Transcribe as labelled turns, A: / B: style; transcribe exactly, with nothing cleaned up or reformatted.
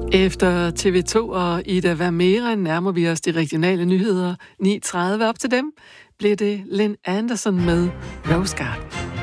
A: Efter T V to og Ida Vermeeren nærmer vi os de regionale nyheder. ni tredive op til dem blev det Lynn Anderson med Rose Garden.